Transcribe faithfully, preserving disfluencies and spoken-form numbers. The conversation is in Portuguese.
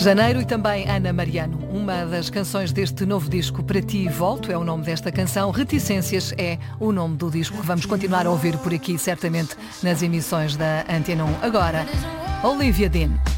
Janeiro e também Ana Mariano. Uma das canções deste novo disco, Para Ti Volto, é o nome desta canção. Reticências é o nome do disco que vamos continuar a ouvir por aqui, certamente nas emissões da Antena um. Agora, Olivia Dean.